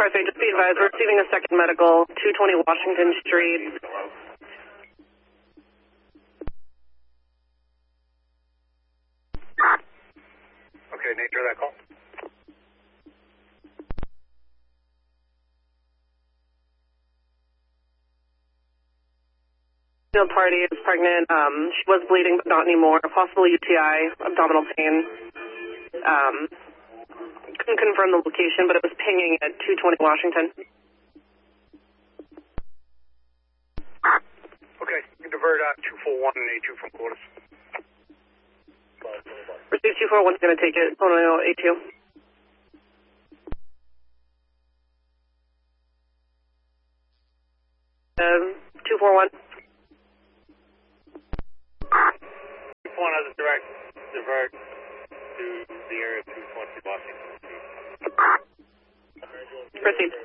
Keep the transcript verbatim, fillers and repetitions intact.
Perfect. Just be advised, we're receiving a second medical, two twenty Washington Street. Okay, nature of that call. Female party is pregnant. Um, she was bleeding, but not anymore. Possible U T I, abdominal pain. Um, couldn't confirm the location, but it was pinging at two twenty Washington. Okay, you can divert uh, two four one and A two from quarters. Receive two four one's going to take it. Oh, no, no, A two. Um, two four one. One has a direct divert to the area two twenty Washington. Proceed.